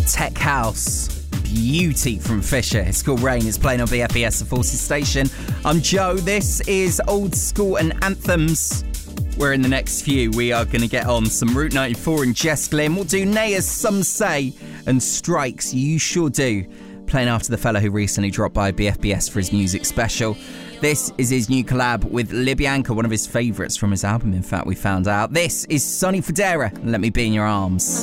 tech house beauty from Fisher. It's called Rain. It's playing on BFBS, the Forces Station. I'm Joe. This is Old School and Anthems. Where in the next few, we are going to get on some Route 94 and Jess Glynn. We'll do Naya's Some Say and Strikes. You sure do. Playing after the fella who recently dropped by BFBS for his music special. This is his new collab with Libyanka, one of his favourites from his album, in fact, we found out. This is Sonny Fodera, and Let Me Be in Your Arms.